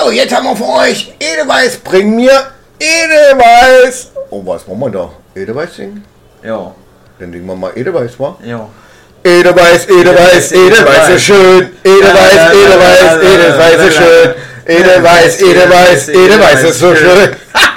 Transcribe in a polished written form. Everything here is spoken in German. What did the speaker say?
So, jetzt haben wir für euch Edelweiss, bring mir Edelweiss. Oh, was wollen wir da? Edelweiss singen? Ja. Dann singen wir mal Edelweiss, wa? Ja. Edelweiss, Edelweiss, Edelweiss ist schön. Edelweiss, Edelweiss, Edelweiss ist schön. Edelweiss, Edelweiss, Edelweiss ist so schön.